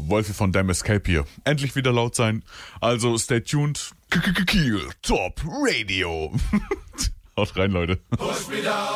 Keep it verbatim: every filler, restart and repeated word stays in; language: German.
Wolfi von Damn Escape hier. Endlich wieder laut sein. Also stay tuned. Kiel Top Radio. Haut rein, Leute. Push me down.